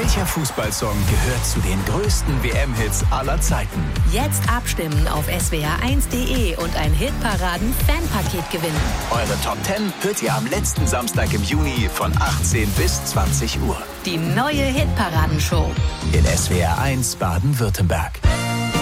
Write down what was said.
Welcher Fußballsong gehört zu den größten WM-Hits aller Zeiten? Jetzt abstimmen auf swr1.de und ein Hitparaden-Fanpaket gewinnen. Eure Top 10 hört ihr am letzten Samstag im Juni von 18 bis 20 Uhr. Die neue Hitparadenshow In SWR 1 Baden-Württemberg.